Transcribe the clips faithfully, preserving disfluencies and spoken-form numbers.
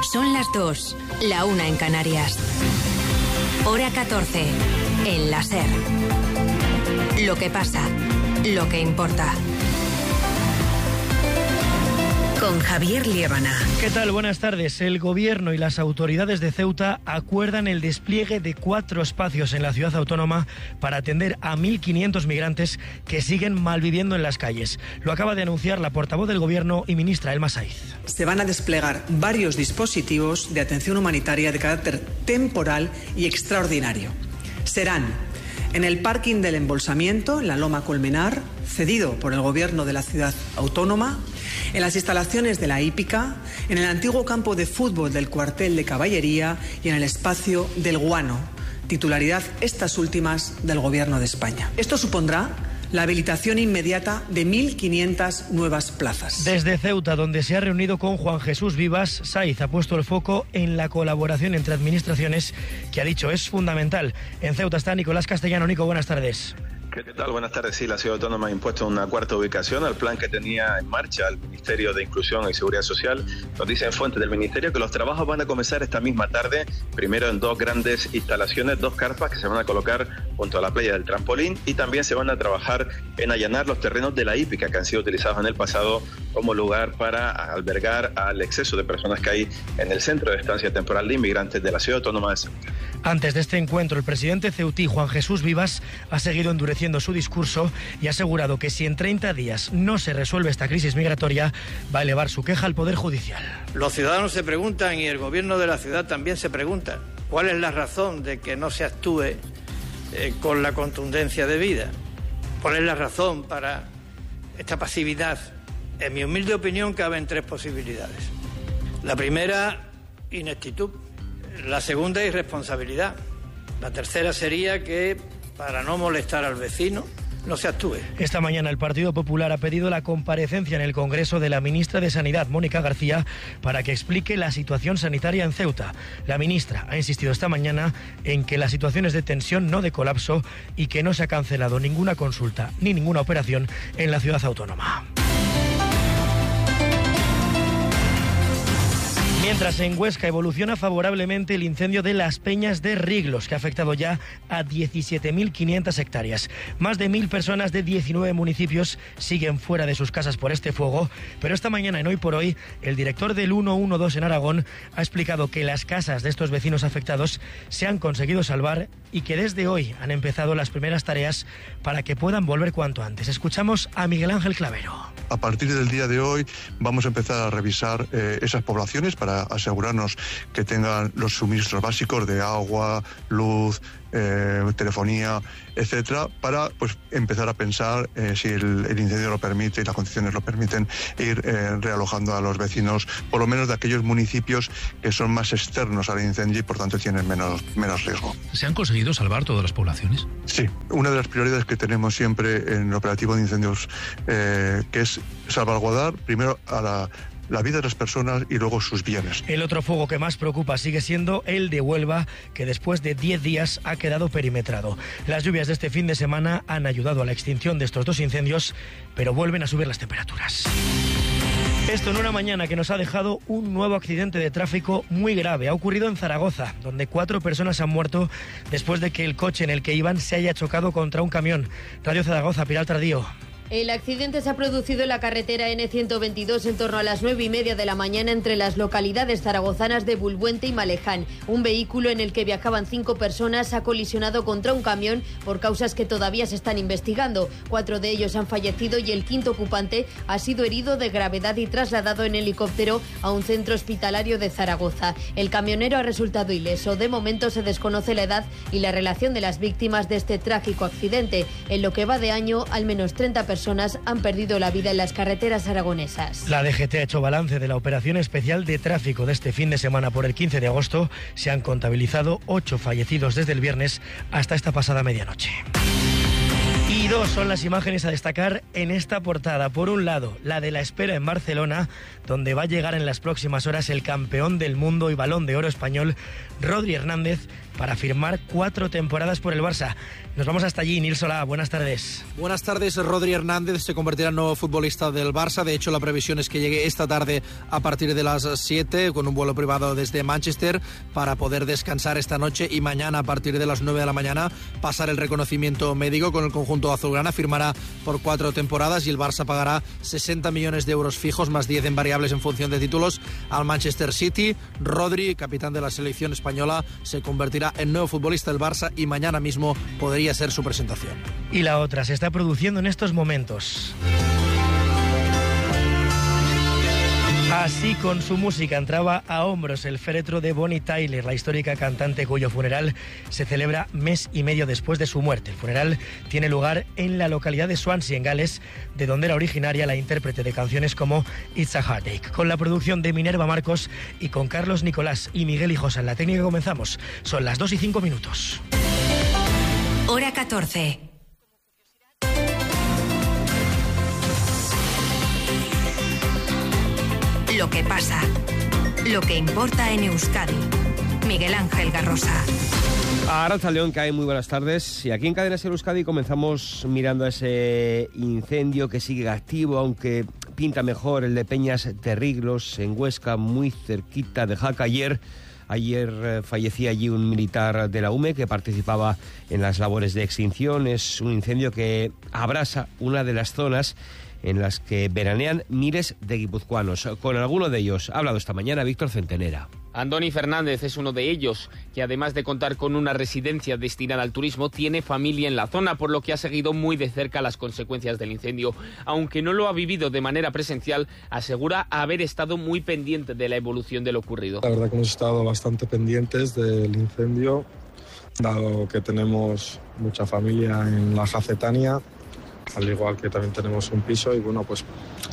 Son las dos, la una en Canarias. Hora catorce, en la SER. Lo que pasa, lo que importa. Con Javier Liébana. ¿Qué tal? Buenas tardes. El Gobierno y las autoridades de Ceuta acuerdan el despliegue de cuatro espacios en la ciudad autónoma para atender a mil quinientos migrantes que siguen malviviendo en las calles. Lo acaba de anunciar la portavoz del Gobierno y ministra Elma Saiz. Se van a desplegar varios dispositivos de atención humanitaria de carácter temporal y extraordinario. Serán en el parking del embolsamiento, en la Loma Colmenar, cedido por el Gobierno de la ciudad autónoma, en las instalaciones de la hípica, en el antiguo campo de fútbol del cuartel de caballería y en el espacio del Guano, titularidad estas últimas del Gobierno de España. Esto supondrá la habilitación inmediata de mil quinientas nuevas plazas. Desde Ceuta, donde se ha reunido con Juan Jesús Vivas, Saiz ha puesto el foco en la colaboración entre administraciones, que ha dicho es fundamental. En Ceuta está Nicolás Castellano. Nico, buenas tardes. ¿Qué tal? Buenas tardes. Sí, la Ciudad Autónoma ha impuesto una cuarta ubicación al plan que tenía en marcha el Ministerio de Inclusión y Seguridad Social. Nos dicen fuentes del Ministerio que los trabajos van a comenzar esta misma tarde, primero en dos grandes instalaciones, dos carpas que se van a colocar junto a la playa del Trampolín, y también se van a trabajar en allanar los terrenos de la hípica que han sido utilizados en el pasado como lugar para albergar al exceso de personas que hay en el centro de estancia temporal de inmigrantes de la Ciudad Autónoma de Ceuta. Antes de este encuentro, el presidente ceutí, Juan Jesús Vivas, ha seguido endureciendo su discurso y ha asegurado que si en treinta días no se resuelve esta crisis migratoria, va a elevar su queja al Poder Judicial. Los ciudadanos se preguntan, y el gobierno de la ciudad también se pregunta, ¿cuál es la razón de que no se actúe eh, con la contundencia debida? ¿Cuál es la razón para esta pasividad? En mi humilde opinión caben tres posibilidades. La primera, ineptitud. La segunda, irresponsabilidad. La tercera sería que, para no molestar al vecino, no se actúe. Esta mañana el Partido Popular ha pedido la comparecencia en el Congreso de la ministra de Sanidad, Mónica García, para que explique la situación sanitaria en Ceuta. La ministra ha insistido esta mañana en que la situación es de tensión, no de colapso, y que no se ha cancelado ninguna consulta ni ninguna operación en la ciudad autónoma. Mientras en Huesca evoluciona favorablemente el incendio de Las Peñas de Riglos, que ha afectado ya a diecisiete mil quinientas hectáreas. Más de mil personas de diecinueve municipios siguen fuera de sus casas por este fuego, pero esta mañana en Hoy por Hoy, el director del ciento doce en Aragón ha explicado que las casas de estos vecinos afectados se han conseguido salvar y que desde hoy han empezado las primeras tareas para que puedan volver cuanto antes. Escuchamos a Miguel Ángel Clavero. A partir del día de hoy vamos a empezar a revisar eh, esas poblaciones para asegurarnos que tengan los suministros básicos de agua, luz, eh, telefonía, etcétera, para pues empezar a pensar eh, si el, el incendio lo permite y las condiciones lo permiten, ir eh, realojando a los vecinos, por lo menos de aquellos municipios que son más externos al incendio y por tanto tienen menos, menos riesgo. ¿Se han conseguido salvar todas las poblaciones? Sí, una de las prioridades que tenemos siempre en el operativo de incendios, eh, que es salvaguardar primero a la la vida de las personas y luego sus bienes. El otro fuego que más preocupa sigue siendo el de Huelva, que después de diez días ha quedado perimetrado. Las lluvias de este fin de semana han ayudado a la extinción de estos dos incendios, pero vuelven a subir las temperaturas. Esto en una mañana que nos ha dejado un nuevo accidente de tráfico muy grave. Ha ocurrido en Zaragoza, donde cuatro personas han muerto después de que el coche en el que iban se haya chocado contra un camión. Radio Zaragoza, Pilar Tardío. El accidente se ha producido en la carretera ene ciento veintidós en torno a las nueve y media de la mañana entre las localidades zaragozanas de Bulbuente y Maleján. Un vehículo en el que viajaban cinco personas ha colisionado contra un camión por causas que todavía se están investigando. Cuatro de ellos han fallecido y el quinto ocupante ha sido herido de gravedad y trasladado en helicóptero a un centro hospitalario de Zaragoza. El camionero ha resultado ileso. De momento se desconoce la edad y la relación de las víctimas de este trágico accidente. En lo que va de año, al menos treinta personas personas han perdido la vida en las carreteras aragonesas. La D G T ha hecho balance de la operación especial de tráfico de este fin de semana por el quince de agosto. Se han contabilizado ocho fallecidos desde el viernes hasta esta pasada medianoche. Y dos son las imágenes a destacar en esta portada. Por un lado, la de la espera en Barcelona, donde va a llegar en las próximas horas el campeón del mundo y Balón de Oro español, Rodri Hernández, para firmar cuatro temporadas por el Barça. Nos vamos hasta allí. Nil Solá, buenas tardes. Buenas tardes. Rodri Hernández se convertirá en nuevo futbolista del Barça. De hecho, la previsión es que llegue esta tarde a partir de las siete con un vuelo privado desde Manchester para poder descansar esta noche y mañana a partir de las nueve de la mañana pasar el reconocimiento médico con el conjunto azulgrana. Firmará por cuatro temporadas y el Barça pagará sesenta millones de euros fijos más diez en variables en función de títulos al Manchester City. Rodri, capitán de la selección española, se convertirá en nuevo futbolista del Barça y mañana mismo podría ser su presentación. Y la otra se está produciendo en estos momentos. Así, con su música, entraba a hombros el féretro de Bonnie Tyler, la histórica cantante cuyo funeral se celebra mes y medio después de su muerte. El funeral tiene lugar en la localidad de Swansea, en Gales, de donde era originaria la intérprete de canciones como It's a Heartache. Con la producción de Minerva Marcos y con Carlos Nicolás y Miguel Hijosa en la técnica comenzamos. Son las dos y cinco minutos. Hora catorce. Lo que pasa, lo que importa en Euskadi. Miguel Ángel Garrosa. Arratsaldeon, Cae, muy buenas tardes. Y aquí en Cadena Ser Euskadi comenzamos mirando a ese incendio que sigue activo, aunque pinta mejor, el de Peñas de Riglos, en Huesca, muy cerquita de Jaca. Ayer, ayer eh, fallecía allí un militar de la U M E que participaba en las labores de extinción. Es un incendio que abrasa una de las zonas en las que veranean miles de guipuzcoanos. Con alguno de ellos ha hablado esta mañana Víctor Centenera. Andoni Fernández es uno de ellos, que además de contar con una residencia destinada al turismo, tiene familia en la zona, por lo que ha seguido muy de cerca las consecuencias del incendio. Aunque no lo ha vivido de manera presencial, asegura haber estado muy pendiente de la evolución de lo ocurrido. La verdad que hemos estado bastante pendientes del incendio, dado que tenemos mucha familia en la Jacetania, al igual que también tenemos un piso y bueno, pues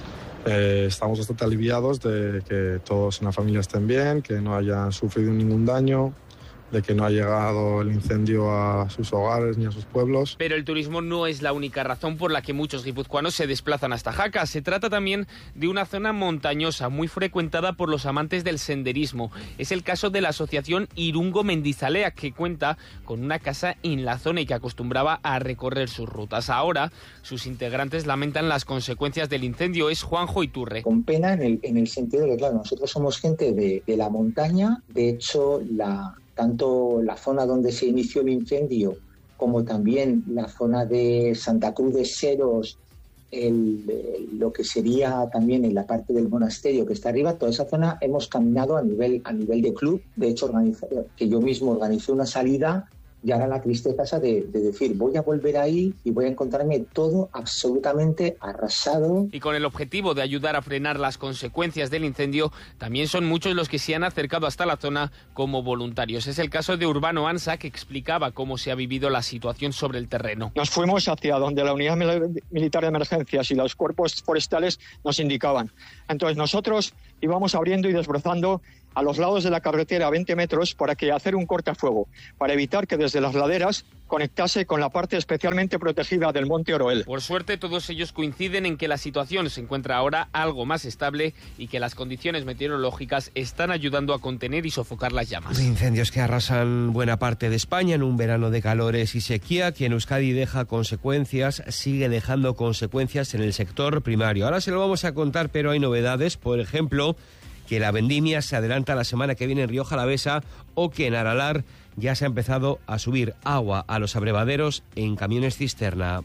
eh, estamos bastante aliviados de que todos en la familia estén bien, que no hayan sufrido ningún daño, de que no ha llegado el incendio a sus hogares ni a sus pueblos. Pero el turismo no es la única razón por la que muchos guipuzcoanos se desplazan hasta Jaca. Se trata también de una zona montañosa muy frecuentada por los amantes del senderismo. Es el caso de la asociación Irungo Mendizalea, que cuenta con una casa en la zona y que acostumbraba a recorrer sus rutas. Ahora, sus integrantes lamentan las consecuencias del incendio. Es Juanjo Iturre. Con pena en el, en el sentido de que, claro, nosotros somos gente de, de la montaña. De hecho, la... tanto la zona donde se inició el incendio como también la zona de Santa Cruz de Seros, el, el, lo que sería también en la parte del monasterio que está arriba, toda esa zona hemos caminado a nivel, a nivel de club. De hecho, organiza, que yo mismo organicé una salida. Y ahora la tristeza esa de, de decir, voy a volver ahí y voy a encontrarme todo absolutamente arrasado. Y con el objetivo de ayudar a frenar las consecuencias del incendio, también son muchos los que se han acercado hasta la zona como voluntarios. Es el caso de Urbano Ansa, que explicaba cómo se ha vivido la situación sobre el terreno. Nos fuimos hacia donde la unidad militar de emergencias y los cuerpos forestales nos indicaban. Entonces nosotros íbamos abriendo y desbrozando a los lados de la carretera a veinte metros para que hacer un cortafuego, para evitar que desde las laderas conectase con la parte especialmente protegida del Monte Oroel. Por suerte, todos ellos coinciden en que la situación se encuentra ahora algo más estable y que las condiciones meteorológicas están ayudando a contener y sofocar las llamas. Incendios que arrasan buena parte de España en un verano de calores y sequía que en Euskadi deja consecuencias, sigue dejando consecuencias en el sector primario. Ahora se lo vamos a contar, pero hay novedades. Por ejemplo, que la vendimia se adelanta la semana que viene en Rioja Alavesa o que en Aralar ya se ha empezado a subir agua a los abrevaderos en camiones cisterna.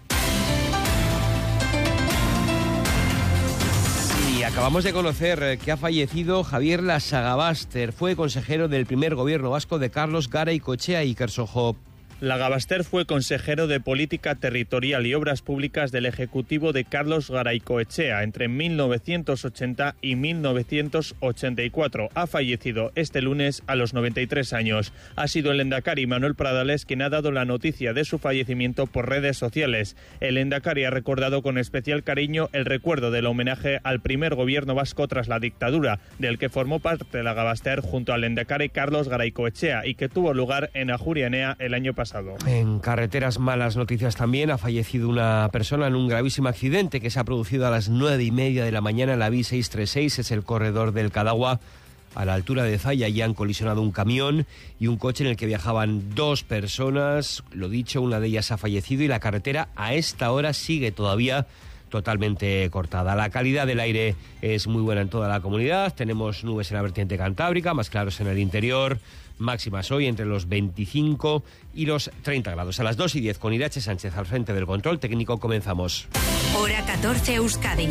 Y acabamos de conocer que ha fallecido Javier Lasagabaster. Fue consejero del primer gobierno vasco de Carlos Garaycoechea y Kersojo. Lasagabaster fue consejero de Política Territorial y Obras Públicas del Ejecutivo de Carlos Garaycoechea entre mil novecientos ochenta y mil novecientos ochenta y cuatro. Ha fallecido este lunes a los noventa y tres años. Ha sido el Endacari Manuel Pradales quien ha dado la noticia de su fallecimiento por redes sociales. El Endacari ha recordado con especial cariño el recuerdo del homenaje al primer gobierno vasco tras la dictadura, del que formó parte Lasagabaster junto al Endacari Carlos Garaycoechea y que tuvo lugar en Ajuria Enea el año pasado. En carreteras, malas noticias también. Ha fallecido una persona en un gravísimo accidente que se ha producido a las nueve y media de la mañana en la B seiscientos treinta y seis. Es el corredor del Cadagua. a la altura de Zaya, y han colisionado un camión y un coche en el que viajaban dos personas. Lo dicho, una de ellas ha fallecido y la carretera a esta hora sigue todavía totalmente cortada. La calidad del aire es muy buena en toda la comunidad. Tenemos nubes en la vertiente cantábrica, más claros en el interior. Máximas hoy entre los veinticinco y los treinta grados. A las dos y diez, con Irache Sánchez al frente del control técnico, comenzamos. Hora catorce, Euskadi.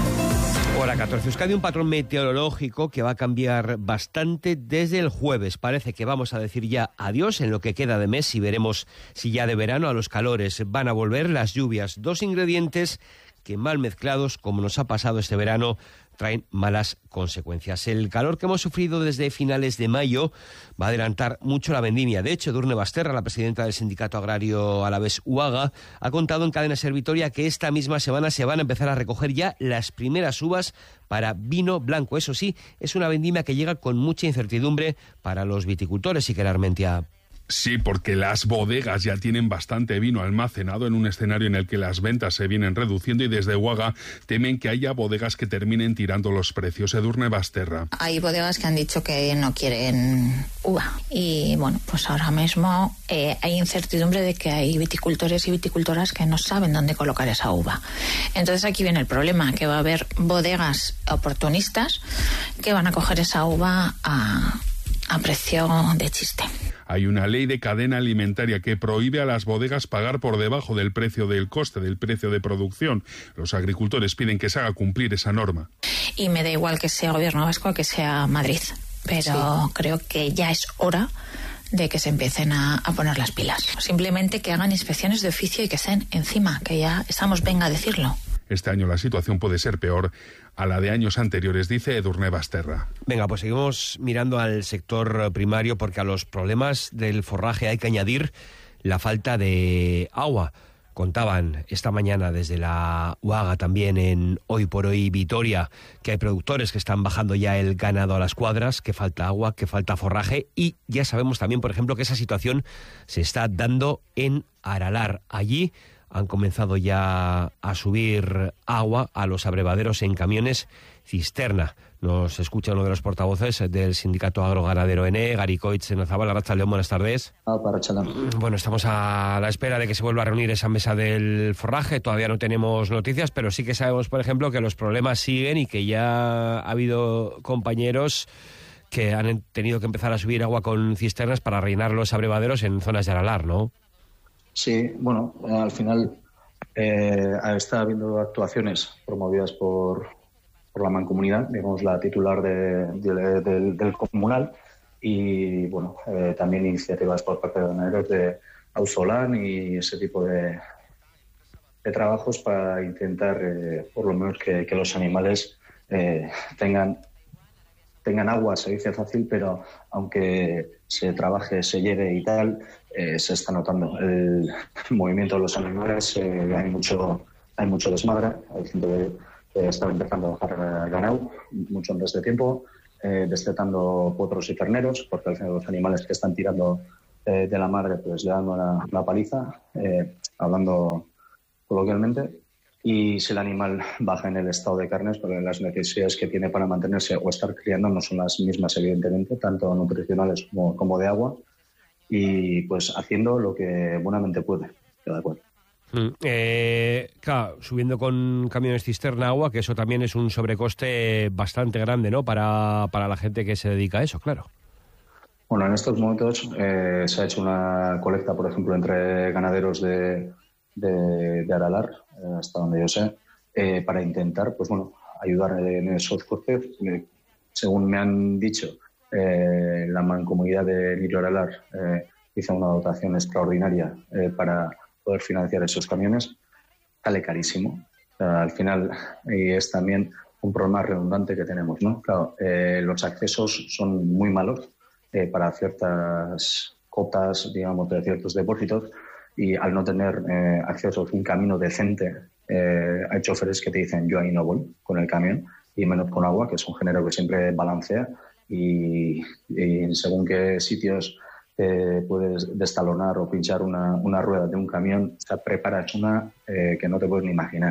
Hora catorce, Euskadi, un patrón meteorológico que va a cambiar bastante desde el jueves. Parece que vamos a decir ya adiós en lo que queda de mes y veremos si ya de verano a los calores van a volver las lluvias. Dos ingredientes que mal mezclados, como nos ha pasado este verano, traen malas consecuencias. El calor que hemos sufrido desde finales de mayo va a adelantar mucho la vendimia. De hecho, Edurne Basterra, la presidenta del Sindicato Agrario Alavés UAGA, ha contado en Cadena SER Vitoria que esta misma semana se van a empezar a recoger ya las primeras uvas para vino blanco. Eso sí, es una vendimia que llega con mucha incertidumbre para los viticultores. Y que la Armentia. Sí, porque las bodegas ya tienen bastante vino almacenado en un escenario en el que las ventas se vienen reduciendo y desde UAGA temen que haya bodegas que terminen tirando los precios. Edurne Basterra. Hay bodegas que han dicho que no quieren uva y bueno, pues ahora mismo eh, hay incertidumbre de que hay viticultores y viticultoras que no saben dónde colocar esa uva. Entonces aquí viene el problema, que va a haber bodegas oportunistas que van a coger esa uva a, a precio de chiste. Hay una ley de cadena alimentaria que prohíbe a las bodegas pagar por debajo del precio del coste, del precio de producción. Los agricultores piden que se haga cumplir esa norma. Y me da igual que sea Gobierno Vasco o que sea Madrid, pero sí, creo que ya es hora de que se empiecen a, a poner las pilas. Simplemente que hagan inspecciones de oficio y que estén encima, que ya estamos, venga a decirlo. Este año la situación puede ser peor a la de años anteriores, dice Edurne Basterra. Venga, pues seguimos mirando al sector primario, porque a los problemas del forraje hay que añadir la falta de agua. Contaban esta mañana desde la UAGA, también en Hoy por Hoy Vitoria, que hay productores que están bajando ya el ganado a las cuadras, que falta agua, que falta forraje, y ya sabemos también, por ejemplo, que esa situación se está dando en Aralar. Allí han comenzado ya a subir agua a los abrevaderos en camiones cisterna. Nos escucha uno de los portavoces del Sindicato Agroganadero E N E, Garicoitz Nozabal. Arratsaldeon, buenas tardes. Bueno, estamos a la espera de que se vuelva a reunir esa mesa del forraje. Todavía no tenemos noticias, pero sí que sabemos, por ejemplo, que los problemas siguen y que ya ha habido compañeros que han tenido que empezar a subir agua con cisternas para rellenar los abrevaderos en zonas de Aralar, ¿no? Sí, bueno, al final eh, está habiendo actuaciones promovidas por, por la Mancomunidad, digamos la titular de, de, de, del comunal, y bueno, eh, también iniciativas por parte de ganaderos de Auzolan y ese tipo de, de trabajos para intentar eh, por lo menos que, que los animales eh, tengan tengan agua. Se dice fácil, pero aunque se trabaje, se lleve y tal, eh, se está notando el movimiento de los animales. Eh, hay mucho hay mucho desmadre. Hay gente que eh, está empezando a bajar ganado mucho antes de tiempo, eh, destetando potros y terneros, porque al final los animales que están tirando eh, de la madre pues le dan una, una paliza, eh, hablando coloquialmente. Y si el animal baja en el estado de carnes, porque las necesidades que tiene para mantenerse o estar criando no son las mismas, evidentemente, tanto nutricionales como, como de agua, y pues haciendo lo que buenamente puede. Estoy de acuerdo. Mm, eh, claro, subiendo con camiones cisterna agua, que eso también es un sobrecoste bastante grande, ¿no? Para, para la gente que se dedica a eso, claro. Bueno, en estos momentos eh, se ha hecho una colecta, por ejemplo, entre ganaderos de, de, de Aralar, eh, hasta donde yo sé, eh, para intentar, pues bueno, ayudar en esos costes. Eh, según me han dicho, eh, la Mancomunidad de Nilo Aralar eh, hizo una dotación extraordinaria eh, para poder financiar esos camiones. Sale carísimo. O sea, al final, y es también un problema redundante que tenemos, ¿no? Claro, eh, los accesos son muy malos eh, para ciertas cotas, digamos, de ciertos depósitos, y al no tener eh, acceso a un camino decente, eh, hay choferes que te dicen yo ahí no voy con el camión, y menos con agua, que es un género que siempre balancea, y, y según qué sitios eh, puedes destalonar o pinchar una, una rueda de un camión, o sea, preparas una eh, que no te puedes ni imaginar.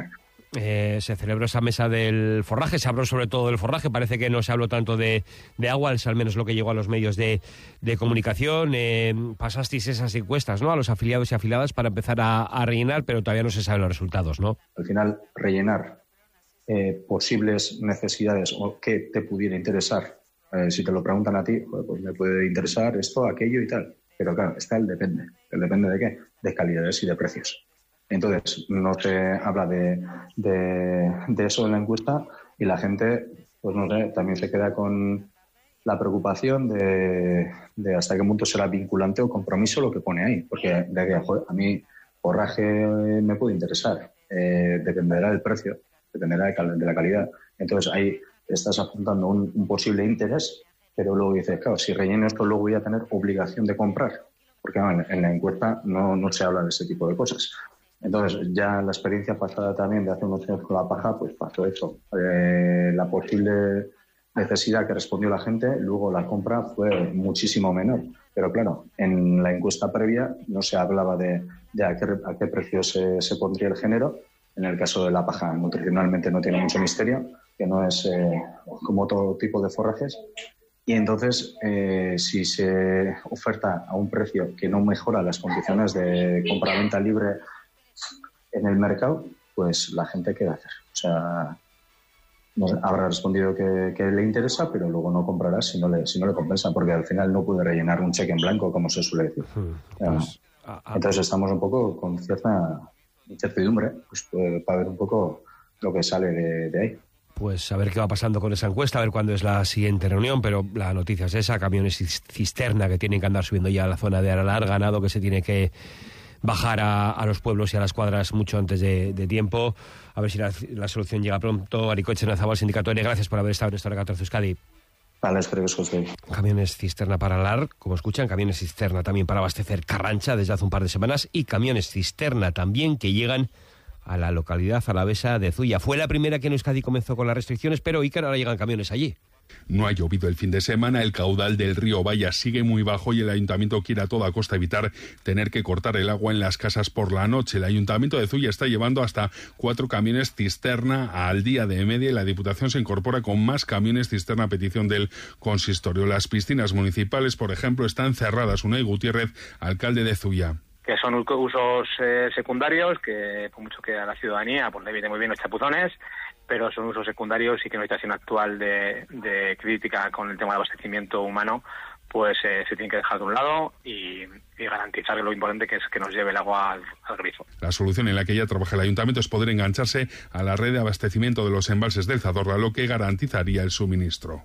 eh, se celebró esa mesa del forraje, se habló sobre todo del forraje, parece que no se habló tanto de, de agua, es al menos lo que llegó a los medios de, de comunicación. Eh, pasasteis esas encuestas, ¿no?, a los afiliados y afiliadas para empezar a, a rellenar, pero todavía no se saben los resultados, ¿no? Al final, rellenar eh, posibles necesidades o qué te pudiera interesar. Eh, si te lo preguntan a ti, pues me puede interesar esto, aquello y tal. Pero claro, está el depende. ¿El depende de qué? De calidades y de precios. Entonces, no se habla de, de, de eso en la encuesta y la gente, pues no sé, también se queda con la preocupación de, de hasta qué punto será vinculante o compromiso lo que pone ahí. Porque de que, joder, a mí forraje me puede interesar. Eh, dependerá del precio, dependerá de, cal, de la calidad. Entonces, ahí estás apuntando un, un posible interés, pero luego dices, claro, si relleno esto luego voy a tener obligación de comprar. Porque no, en, en la encuesta no, no se habla de ese tipo de cosas. Entonces, ya la experiencia pasada también de hace unos años con la paja, pues pasó eso. Eh, la posible necesidad que respondió la gente, luego la compra fue muchísimo menor. Pero claro, en la encuesta previa no se hablaba de, de a, qué, a qué precio se, se pondría el género. En el caso de la paja, nutricionalmente no tiene mucho misterio, que no es eh, como todo tipo de forrajes. Y entonces, eh, si se oferta a un precio que no mejora las condiciones de compra-venta libre en el mercado, pues la gente, ¿qué va a hacer? O sea, no, habrá respondido que, que le interesa, pero luego no comprará si no le si no le compensa, porque al final no puede rellenar un cheque en blanco, como se suele decir. Hmm, pues, ah, ah, entonces estamos un poco con cierta incertidumbre, pues, pues, para ver un poco lo que sale de, de ahí. Pues a ver qué va pasando con esa encuesta, a ver cuándo es la siguiente reunión, pero la noticia es esa, camiones cisterna que tienen que andar subiendo ya a la zona de Aralar, ganado que se tiene que bajar a, a los pueblos y a las cuadras mucho antes de, de tiempo. A ver si la, la solución llega pronto. Aricoche Nazabal, Sindicato E N E, gracias por haber estado en esta hora catorce Euskadi. Vale, espero que os guste. Camiones cisterna para Aralar, como escuchan, camiones cisterna también para abastecer Carrancha desde hace un par de semanas y camiones cisterna también que llegan a la localidad alavesa de Zuya. Fue la primera que en Euskadi comenzó con las restricciones, pero Iker, ahora llegan camiones allí. No ha llovido el fin de semana, el caudal del río Vaya sigue muy bajo y el ayuntamiento quiere a toda costa evitar tener que cortar el agua en las casas por la noche. El ayuntamiento de Zuya está llevando hasta cuatro camiones cisterna al día de media y la Diputación se incorpora con más camiones cisterna a petición del consistorio. Las piscinas municipales, por ejemplo, están cerradas. Unai Gutiérrez, alcalde de Zuya. Que son usos eh, secundarios, que por mucho que a la ciudadanía pues le viene muy bien los chapuzones, pero son usos secundarios y que en una situación actual de, de crítica con el tema de abastecimiento humano, pues eh, se tiene que dejar de un lado y, y garantizar lo importante que es que nos lleve el agua al, al grifo. La solución en la que ya trabaja el ayuntamiento es poder engancharse a la red de abastecimiento de los embalses del Zadorra, lo que garantizaría el suministro.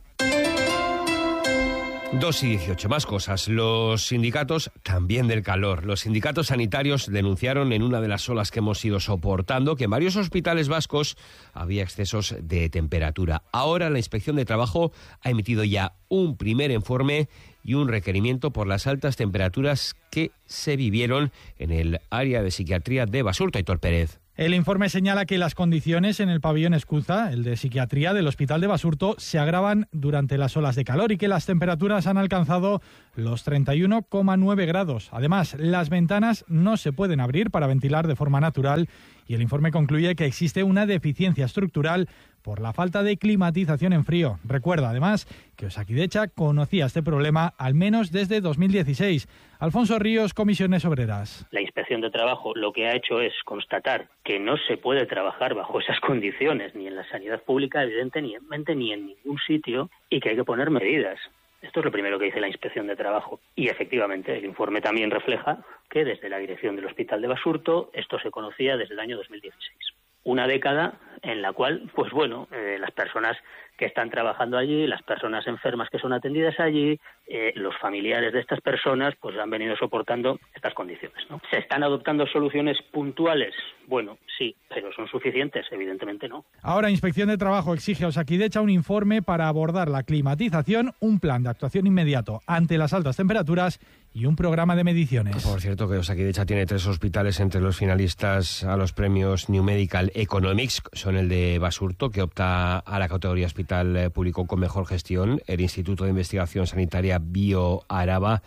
dos y dieciocho, más cosas. Los sindicatos, también del calor, los sindicatos sanitarios denunciaron en una de las olas que hemos ido soportando que en varios hospitales vascos había excesos de temperatura. Ahora la Inspección de Trabajo ha emitido ya un primer informe y un requerimiento por las altas temperaturas que se vivieron en el área de psiquiatría de Basurto. Aitor Pérez. El informe señala que las condiciones en el pabellón Escuza, el de psiquiatría del Hospital de Basurto, se agravan durante las olas de calor y que las temperaturas han alcanzado los treinta y uno coma nueve grados. Además, las ventanas no se pueden abrir para ventilar de forma natural y el informe concluye que existe una deficiencia estructural por la falta de climatización en frío. Recuerda, además, que Osakidecha conocía este problema al menos desde dos mil dieciséis. Alfonso Ríos, Comisiones Obreras. La Inspección de Trabajo lo que ha hecho es constatar que no se puede trabajar bajo esas condiciones, ni en la sanidad pública, evidentemente, ni en ningún sitio, y que hay que poner medidas. Esto es lo primero que dice la Inspección de Trabajo. Y efectivamente, el informe también refleja que desde la dirección del Hospital de Basurto esto se conocía desde el año dos mil dieciséis. Una década en la cual, pues bueno, eh, las personas que están trabajando allí, las personas enfermas que son atendidas allí, eh, los familiares de estas personas, pues han venido soportando estas condiciones, ¿no? ¿Se están adoptando soluciones puntuales? Bueno, sí, pero ¿son suficientes? Evidentemente no. Ahora Inspección de Trabajo exige a Osakidecha un informe para abordar la climatización, un plan de actuación inmediato ante las altas temperaturas y un programa de mediciones. Por cierto, que Osakidecha tiene tres hospitales entre los finalistas a los premios New Medical Economics. Son el de Basurto, que opta a la categoría Hospital Público con mejor gestión, el Instituto de Investigación Sanitaria BioAraba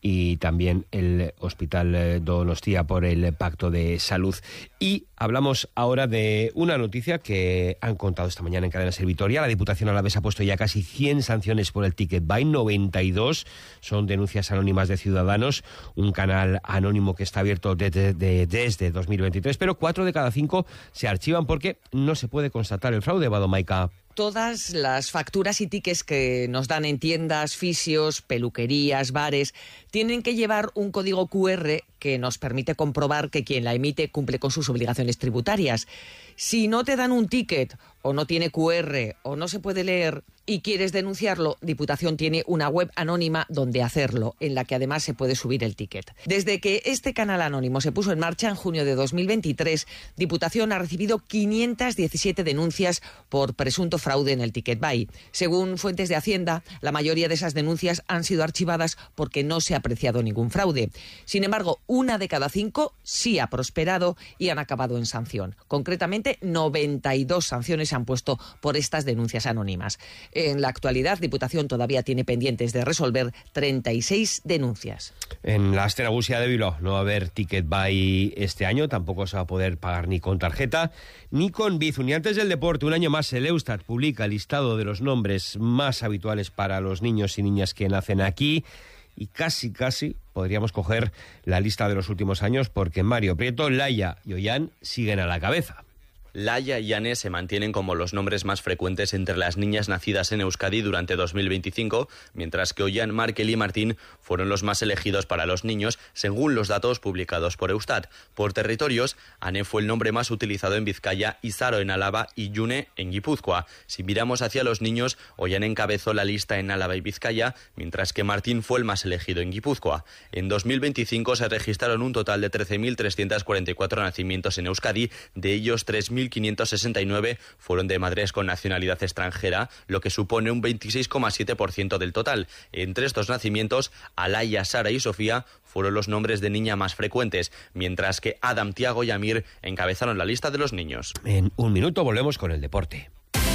y también el Hospital Donostia por el Pacto de Salud. Y hablamos ahora de una noticia que han contado esta mañana en Cadena Ser Vitoria. La Diputación Alavesa ha puesto ya casi cien sanciones por el Ticket Buy, noventa y dos son denuncias anónimas de ciudadanos, un canal anónimo que está abierto desde, de, desde dos mil veintitrés, pero cuatro de cada cinco se archivan porque no se puede constatar el fraude, Badomaica. Todas las facturas y tickets que nos dan en tiendas, fisios, peluquerías, bares, tienen que llevar un código cu erre que nos permite comprobar que quien la emite cumple con sus obligaciones tributarias. Si no te dan un ticket o no tiene cu erre o no se puede leer y quieres denunciarlo, Diputación tiene una web anónima donde hacerlo, en la que además se puede subir el ticket. Desde que este canal anónimo se puso en marcha en junio de dos mil veintitrés, Diputación ha recibido quinientas diecisiete denuncias por presunto fraude en el Ticket Buy. Según fuentes de Hacienda, la mayoría de esas denuncias han sido archivadas porque no se ha apreciado ningún fraude. Sin embargo, una de cada cinco sí ha prosperado y han acabado en sanción. Concretamente, noventa y dos sanciones se han puesto por estas denuncias anónimas. En la actualidad, Diputación todavía tiene pendientes de resolver treinta y seis denuncias. En la Aste Nagusia de Bilbao no va a haber Ticket Buy este año, tampoco se va a poder pagar ni con tarjeta ni con Bizum. Y antes del deporte, un año más, el Eustat publica el listado de los nombres más habituales para los niños y niñas que nacen aquí. Y casi, casi podríamos coger la lista de los últimos años porque Mario Prieto, Laia y Ollán siguen a la cabeza. Laia y Anne se mantienen como los nombres más frecuentes entre las niñas nacidas en Euskadi durante dos mil veinticinco, mientras que Ollán, Markel y Martín fueron los más elegidos para los niños, según los datos publicados por Eustat. Por territorios, Anne fue el nombre más utilizado en Vizcaya, Izaro en Álava y June en Guipúzcoa. Si miramos hacia los niños, Ollán encabezó la lista en Álava y Vizcaya, mientras que Martín fue el más elegido en Guipúzcoa. En dos mil veinticinco se registraron un total de trece mil trescientos cuarenta y cuatro nacimientos en Euskadi, de ellos tres mil quinientos sesenta y nueve fueron de madres con nacionalidad extranjera, lo que supone un veintiséis coma siete por ciento del total. Entre estos nacimientos, Alaya, Sara y Sofía fueron los nombres de niña más frecuentes, mientras que Adam, Tiago y Amir encabezaron la lista de los niños. En un minuto volvemos con el deporte.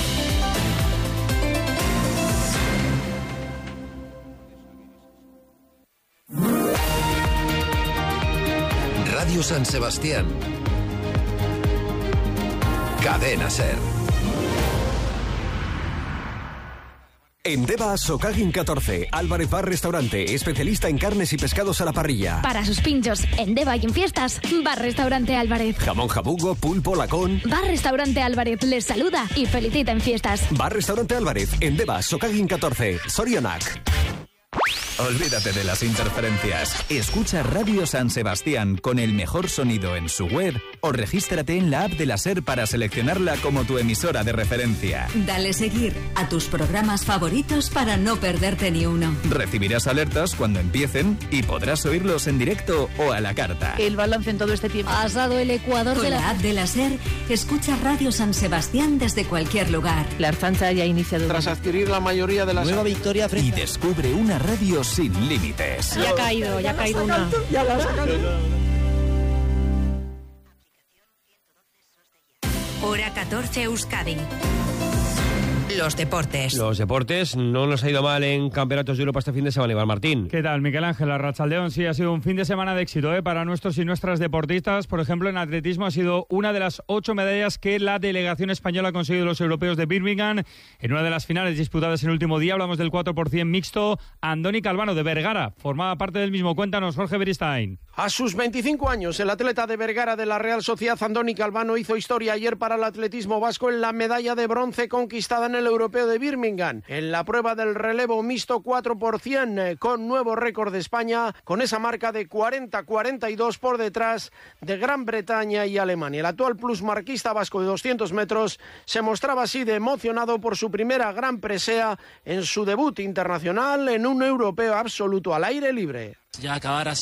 Radio San Sebastián. Cadena Ser. En Deva, Sokagin catorce, Álvarez Bar Restaurante, especialista en carnes y pescados a la parrilla. Para sus pinchos, en Deva y en fiestas, Bar Restaurante Álvarez. Jamón jabugo, pulpo, lacón. Bar Restaurante Álvarez les saluda y felicita en fiestas. Bar Restaurante Álvarez, en Deva, Sokagin catorce, Sorionak. Olvídate de las interferencias. Escucha Radio San Sebastián con el mejor sonido en su web o regístrate en la app de la SER para seleccionarla como tu emisora de referencia. Dale seguir a tus programas favoritos para no perderte ni uno. Recibirás alertas cuando empiecen y podrás oírlos en directo o a la carta. El balance en todo este tiempo. Has dado el ecuador Con de la... la app de la SER, escucha Radio San Sebastián desde cualquier lugar. La Arfancha ya ha iniciado... Tras adquirir la mayoría de las... Nueva victoria frente... Y descubre una radio sin límites. Ya ha caído, ya ha caído una. Ya la has sacado. Hora catorce Euskadi. Los deportes. Los deportes no nos ha ido mal en campeonatos de Europa este fin de semana, Iván Martín. ¿Qué tal, Miguel Ángel? Arratsaldeón, sí, ha sido un fin de semana de éxito ¿eh? para nuestros y nuestras deportistas. Por ejemplo, en atletismo ha sido una de las ocho medallas que la delegación española ha conseguido en los europeos de Birmingham. En una de las finales disputadas en el último día, hablamos del cuatro por ciento mixto. Andoni Calvano, de Vergara, formaba parte del mismo. Cuéntanos, Jorge Beristain. A sus veinticinco años, el atleta de Vergara de la Real Sociedad, Andoni Calvano, hizo historia ayer para el atletismo vasco en la medalla de bronce conquistada en el europeo de Birmingham. En la prueba del relevo mixto cuatro por ciento, con nuevo récord de España, con esa marca de cuarenta cuarenta y dos por detrás de Gran Bretaña y Alemania. El actual plusmarquista vasco de doscientos metros se mostraba así de emocionado por su primera gran presea en su debut internacional en un europeo absoluto al aire libre. Ya acabar así